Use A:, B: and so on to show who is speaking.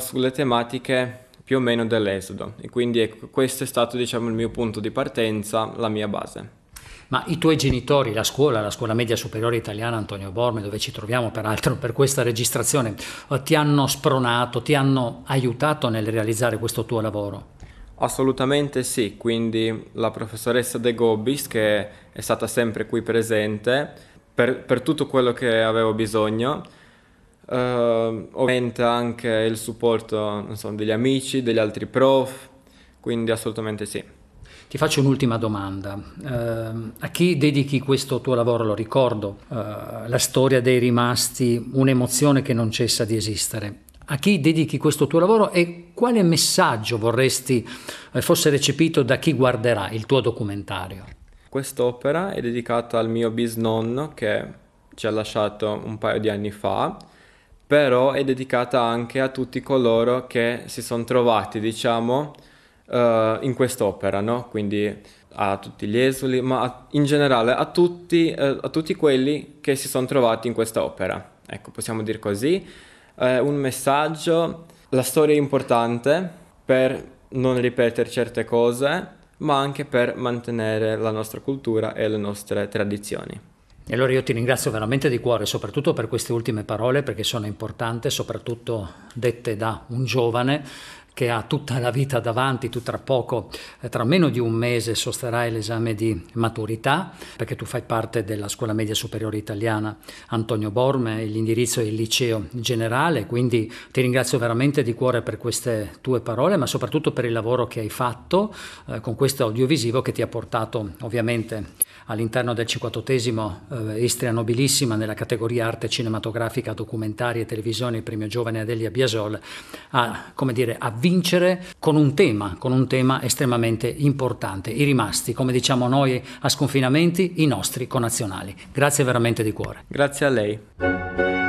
A: sulle tematiche più o meno dell'Esodo e quindi ecco, questo è stato diciamo il mio punto di partenza, la mia base.
B: Ma i tuoi genitori, la scuola media superiore italiana Antonio Borme, dove ci troviamo peraltro per questa registrazione, ti hanno spronato, ti hanno aiutato nel realizzare questo tuo lavoro?
A: Assolutamente sì, quindi la professoressa De Gobis che è stata sempre qui presente per tutto quello che avevo bisogno, ovviamente anche il supporto non so, degli amici, degli altri prof, quindi assolutamente sì.
B: Ti faccio un'ultima domanda. A chi dedichi questo tuo lavoro? Lo ricordo, la storia dei rimasti, un'emozione che non cessa di esistere. A chi dedichi questo tuo lavoro e quale messaggio vorresti fosse recepito da chi guarderà il tuo documentario?
A: Quest'opera è dedicata al mio bisnonno che ci ha lasciato un paio di anni fa, però è dedicata anche a tutti coloro che si sono trovati, diciamo, in quest'opera, no? Quindi a tutti gli esuli, ma in generale a tutti quelli che si sono trovati in questa opera. Ecco, possiamo dire così. Un messaggio, la storia è importante per non ripetere certe cose, ma anche per mantenere la nostra cultura e le nostre tradizioni.
B: E allora io ti ringrazio veramente di cuore, soprattutto per queste ultime parole, perché sono importanti, soprattutto dette da un giovane che ha tutta la vita davanti. Tu tra poco, tra meno di un mese, sosterrai l'esame di maturità, perché tu fai parte della Scuola Media Superiore Italiana Antonio Borme, l'indirizzo è il liceo generale, quindi ti ringrazio veramente di cuore per queste tue parole, ma soprattutto per il lavoro che hai fatto con questo audiovisivo che ti ha portato ovviamente all'interno del 58esimo Istria Nobilissima nella categoria arte cinematografica, documentari e televisione, il premio giovane Adelia Biasol, a vincere con un tema estremamente importante, i rimasti, come diciamo noi a Sconfinamenti, i nostri connazionali. Grazie veramente di cuore.
A: Grazie a lei.